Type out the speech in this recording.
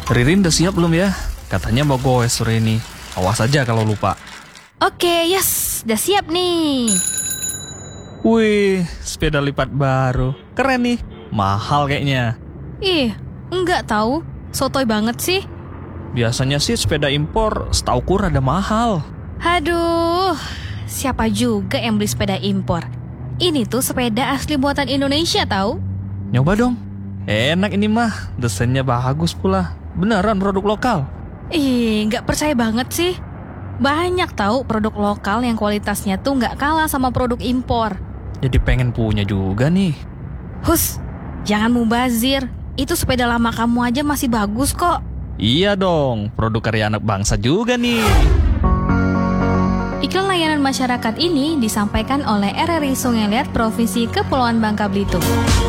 Ririn udah siap belum ya? Katanya mau goes sore ini. Awas aja kalau lupa. Oke, yes, udah siap nih. Wih, sepeda lipat baru. Keren nih. Mahal kayaknya. Ih, enggak tahu. Sotoy banget sih. Biasanya sih sepeda impor setauku rada mahal. Aduh, siapa juga yang beli sepeda impor? Ini tuh sepeda asli buatan Indonesia tahu? Nyoba dong. Enak ini mah, desainnya bagus pula. Beneran produk lokal. Ih, nggak percaya banget sih. Banyak tahu produk lokal yang kualitasnya tuh nggak kalah sama produk impor. Jadi pengen punya juga nih. Hus, jangan mubazir. Itu sepeda lama kamu aja masih bagus kok. Iya dong, produk karya anak bangsa juga nih. Iklan layanan masyarakat ini disampaikan oleh RRI Sungai Liat Provinsi Kepulauan Bangka Belitung.